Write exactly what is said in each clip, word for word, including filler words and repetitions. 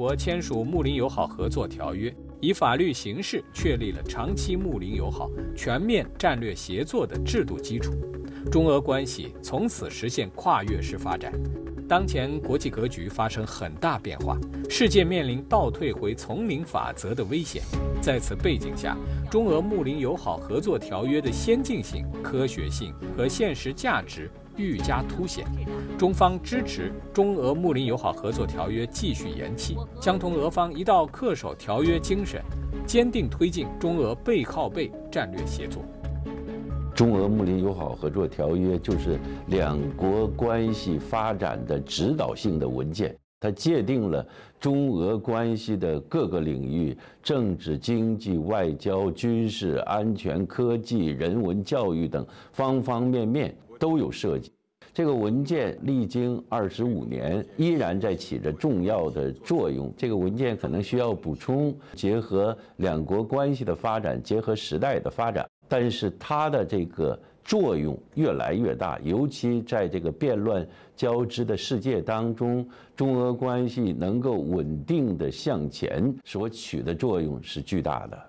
国签署睦邻友好合作条约，以法律形式确立了长期睦邻友好、全面战略协作的制度基础，中俄关系从此实现跨越式发展。当前国际格局发生很大变化，世界面临倒退回丛林法则的危险。在此背景下，中俄睦邻友好合作条约的先进性、科学性和现实价值愈加凸显。中方支持中俄睦邻友好合作条约继续延期，将同俄方一道恪守条约精神，坚定推进中俄背靠背战略协作。 中俄睦邻友好合作条约就是两国关系发展的指导性的文件，它界定了中俄关系的各个领域，政治、经济、外交、军事、安全、科技、人文、教育等方方面面都有涉及。这个文件历经二十五年，依然在起着重要的作用。这个文件可能需要补充，结合两国关系的发展，结合时代的发展。但是它的这个作用越来越大，尤其在这个变乱交织的世界当中，中俄关系能够稳定的向前，所起的作用是巨大的。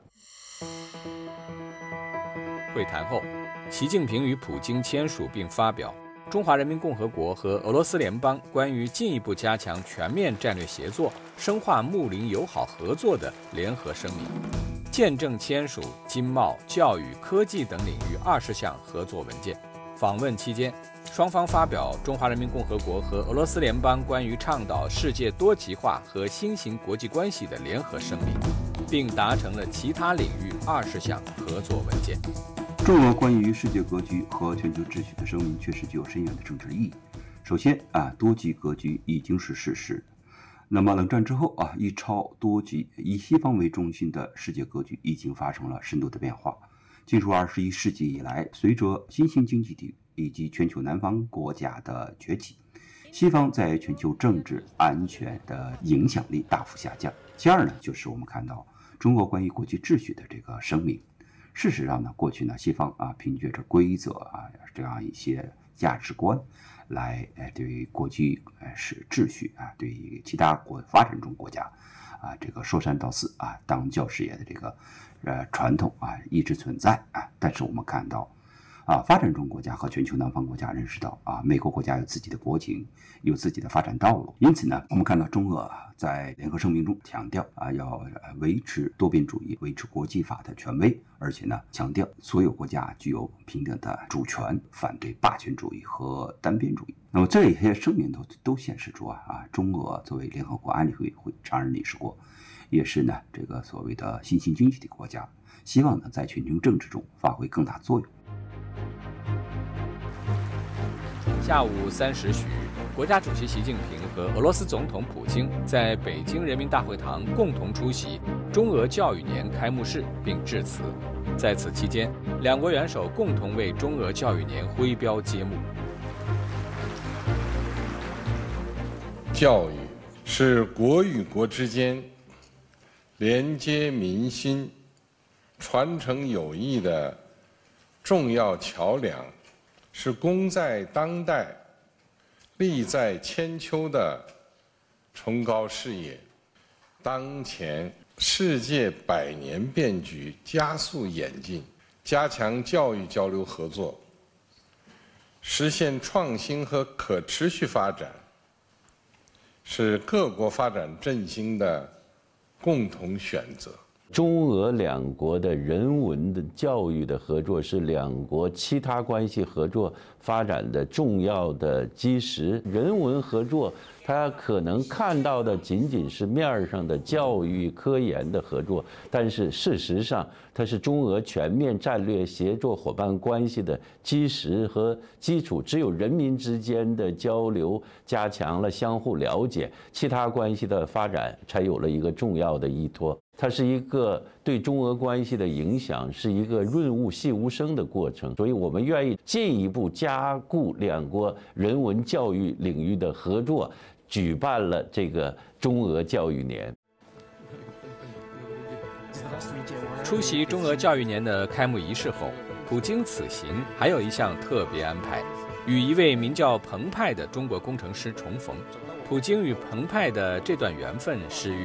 会谈后，习近平与普京签署并发表《中华人民共和国和俄罗斯联邦关于进一步加强全面战略协作、深化睦邻友好合作的联合声明》，见证签署经贸、教育、科技等领域二十项合作文件。访问期间，双方发表《中华人民共和国和俄罗斯联邦关于倡导世界多极化和新型国际关系的联合声明》，并达成了其他领域二十项合作文件。 中俄关于世界格局和全球秩序的声明确实具有深远的政治意义。首先啊，多极格局已经是事实。那么冷战之后啊，一超多极、以西方为中心的世界格局已经发生了深度的变化。进入二十一世纪以来，随着新兴经济体以及全球南方国家的崛起，西方在全球政治安全的影响力大幅下降。其二呢，就是我们看到中俄关于国际秩序的这个声明。事实上呢，过去呢，西方啊凭借着规则啊这样一些价值观，来呃对于国际呃是秩序啊，对于其他国发展中国家啊这个说三道四啊当教师爷的这个呃传统啊一直存在啊。但是我们看到啊，发展中国家和全球南方国家认识到啊，美国国家有自己的国情，有自己的发展道路。因此呢，我们看到中俄在联合声明中强调啊，要维持多边主义，维持国际法的权威，而且呢，强调所有国家具有平等的主权，反对霸权主义和单边主义。那么这些声明都都显示出啊啊，中俄作为联合国安理会会常任理事国，也是呢这个所谓的新兴经济体国家，希望呢在全球政治中发挥更大作用。 下午三时许，国家主席习近平和俄罗斯总统普京在北京人民大会堂共同出席中俄教育年开幕式并致辞。在此期间，两国元首共同为中俄教育年挥标揭幕。 教育是国与国之间连接民心、传承友谊的重要桥梁，是功在当代、利在千秋的崇高事业。当前世界百年变局加速演进，加强教育交流合作，实现创新和可持续发展，是各国发展振兴的共同选择。 中俄两国的人文的教育的合作是两国其他关系合作发展的重要的基石。人文合作，它可能看到的仅仅是面上的教育科研的合作，但是事实上，它是中俄全面战略协作伙伴关系的基石和基础。只有人民之间的交流加强了相互了解，其他关系的发展才有了一个重要的依托。它是一个对中俄关系的影响，是一个润物细无声的过程，所以我们愿意进一步加固两国人文教育领域的合作，举办了这个中俄教育年。 出席中俄教育年的开幕仪式后，普京此行还有一项特别安排，与一位名叫彭湃的中国工程师重逢。普京与彭湃的这段缘分始于